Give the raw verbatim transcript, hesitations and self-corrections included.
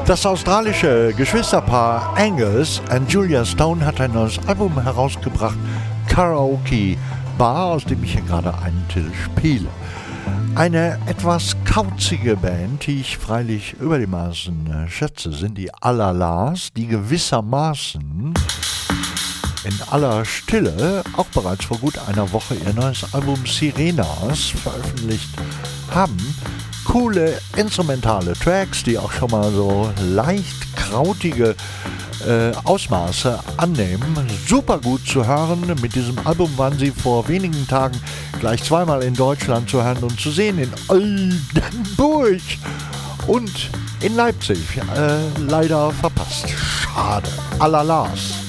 Das australische Geschwisterpaar Angus und Julia Stone hat ein neues Album herausgebracht, Karaoke Bar, aus dem ich hier gerade einen Titel spiele. Eine etwas kauzige Band, die ich freilich über die Maßen äh, schätze, sind die Alalas, die gewissermaßen in aller Stille auch bereits vor gut einer Woche ihr neues Album Sirenas veröffentlicht haben. Coole instrumentale Tracks, die auch schon mal so leicht krautige äh, Ausmaße annehmen. Super gut zu hören. Mit diesem Album waren sie vor wenigen Tagen gleich zweimal in Deutschland zu hören und zu sehen, in Oldenburg und in Leipzig. Äh, leider verpasst. Schade. Alalas.